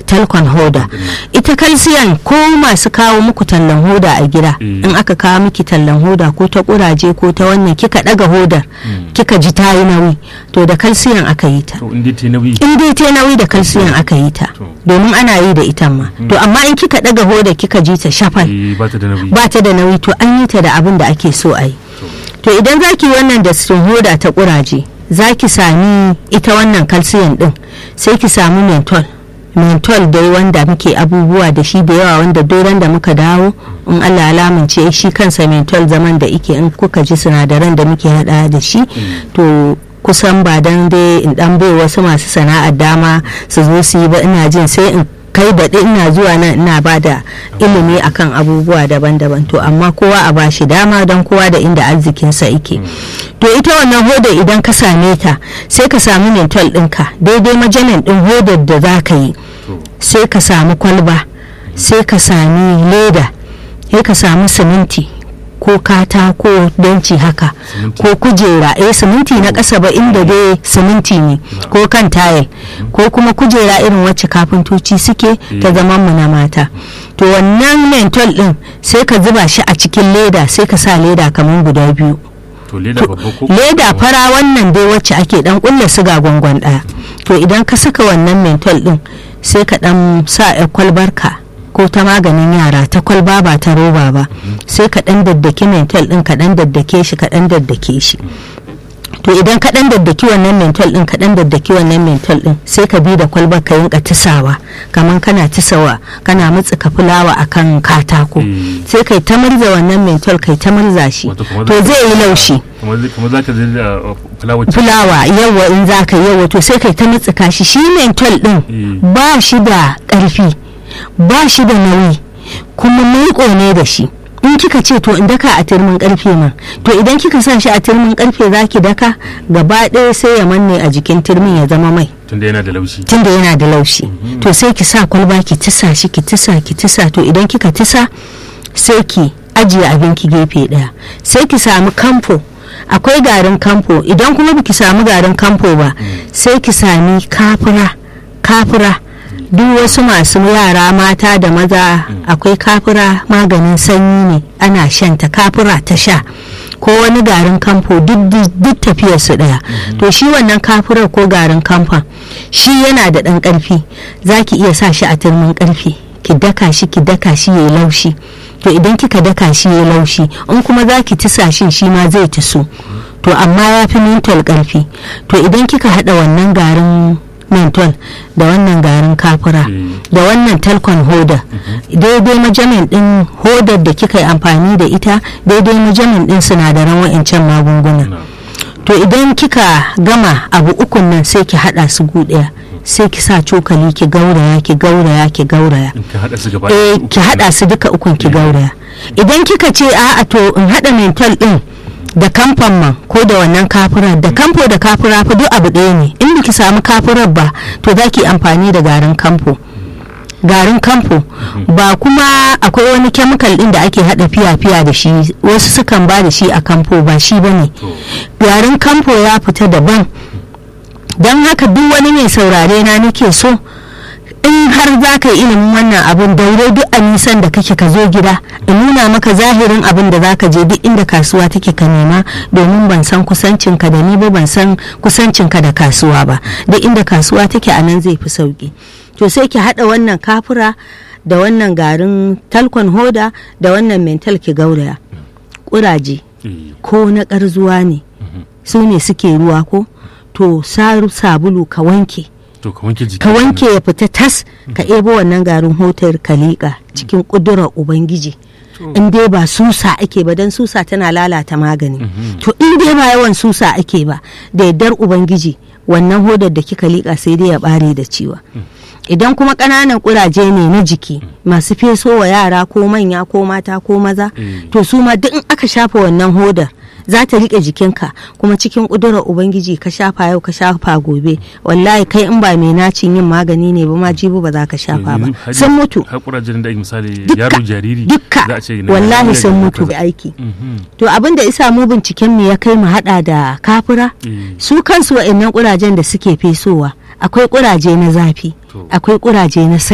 talcon hoda. Ita calcium ko masu kawo muku tallan hoda a gida, in aka kawo miki tallan hoda ko ta kuraje ko ta wannan kika daga hodar kika ji ta yi nauyi, to da calcium aka yi ta. In dai ta nauyi da calcium aka yi ta, domin ana yi da ita ma. To amma in kika daga hoda kika ji ta shafal ba ta da nauyi, to an yi ta da abin da ake so a yi. To idan zaki wannan da hoda ta kuraje, zaki sami ita wannan calcium din, sai ki samu menthol dai wanda muke abubuwa da shi da yawa, wanda doron da muka dawo in Allah alamunce shi kansa menthol zaman da ike in kuka ji sinadaran da muke hada da shi, to kusan ba dan dai in dan bai wasu masu sana'ar dama su zo su yi ba, ina jin sai in kai daɗe ina zuwa nan ina ba da ilimi akan abubuwa daban-daban. To amma kowa a bashi dama don kowa da inda arzikinsa yake. To ita wannan hodar idan ka same ta, sai ka samu menthol ɗinka daidai majamin ɗin hodar da za ka yi, sai ka samu kwalba, sai ka sami leda, sai ka samu siminti ko katako benci haka ko kujera, siminti na ƙasa ba inda dai siminti ne, ko kan tayil ko kuma kujera irin wacce kafintoci suke ta zaman mu na mata. To wannan menthol din sai ka zuba shi a cikin leda, sai ka sa leda kamar guda biyu. Leda fara wannan dai wacce ake dan kulle siga gwangwan daya. To idan ka saka wannan menthol din, sai ka dan sa kwalbarka ko ta maganin yara ta kwalba ba ta roba ba, sai ka dan daddake menthol din, ka dan daddake shi, ka dan daddake shi. To idan ka dan daddaki wannan menthol din, ka dan daddaki wannan menthol din, sai ka bi da kwalbar ka yinka tisawa kaman kana tisawa kana mutsuka fulawa akan katako, sai kai ta murza wannan menthol, kai ta murza shi, to zai yi laushi kuma zaka ji fulawa yawa in zaka yawa, to sai kai ta mutsuka shi. Shi menthol din ba shi da karfi, ba shi da nauyi, kuma maiko ne da shi. In kika ce to in daka a turmin karfe ma, to idan kika sa shi a turmin karfe zaki daka gaba ɗaya sai ya manne a jikin turmin ya zama mai, tunda yana da laushi. To sai ki sa kwalba ki tisa shi, ki tisa. To idan kika tisa, sai ki ajiye abin ki gefe ɗaya, sai ki samu kamfo. Akwai garin kamfo, idan kuma biki samu garin kamfo ba, sai ki sami kafura. Duk wasu masu yara mata da maza, akwai kafura maganin sanyi ne, ana shanta kafura ta sha, ko wani garin kamfo, duk tafiyar su daya. To shi wannan kafurar ko garin kamfan, shi yana da dan karfi, zaki iya sa shi a turmin karfe, ki daka shi yayi laushi. To idan kika daka shi yayi laushi, in kuma zaki tisa shi ma zai tiso, to amma ya fi menthol karfi. To idan kika hada wannan garin menthol da wannan garin kafura da wannan talcon hoda, daidai majamin din hodar da kika yi amfani da ita, daidai majamin din sinadaran wa'ancan magunguna. To idan kika gama abu ukun nan, sai ki hada su guɗaya, sai ki sa cokali ki gauraya ki hada su duka ukun ki gauraya. Idan kika ce a'a to in hada menthol din da kamfan man ko da wannan kafurar, da kamfo da kafura fa duk abu ɗaya ne. In biki samu kafurar ba, to zaki amfani da garin kamfo. Ba kuma akwai wani chemical din da ake hada fiya da shi, wasu sukan ba da shi a kamfo, ba shi bane. Garin kamfo ya fita daban. Don haka duk wani mai saurare na nake so, in har za ka yi ilimin wannan abin, daure duk a nisan da kake ka zo gida in nuna maka zahirin abin da za ka je duk inda kasuwa take ka nema, domin ban san kusancinka da ni ba, ban san kusancinka da kasuwa ba. Duk inda kasuwa take a nan zai fi sauki. To sai ki haɗa wannan kafura da wannan garin talcon hoda da wannan menthol ki gauraya. Kuraje ko na ƙarzuwa ne, su ne suke ruwa ko, to sabulu ka wanke, ya fita tas, ka ebo wannan garin hotar ka liƙa cikin ƙudurar ubangiji. In dai ba susa ake ba, dan susa tana lalata magani. To in dai ba yawan susa ake ba, da yardar ubangiji wannan hodar da kika liƙa sai dai ya bare da ciwa. Idan kuma ƙananan ƙuraje ne na jiki, masu feso wa yara ko manya ko mata ko maza, to su ma duk in aka shafa wannan hodar za ta riƙe jikinka, kuma cikin ƙudurar ubangiji ka shafa yau ka shafa gobe, wallahi kai in ba mai nacin yin magani ne ba ma jibi ba za ka shafa ba, sun mutu. Hakurajen da misali yaro jariri dukka wallahi sun mutu da aiki. To abin da isa mu binciken mu ya kai mu hada da kafura, su kansu wa'annan ƙurajen da suke fesowa, akwai ƙuraje na zafi, akwai ƙuraje na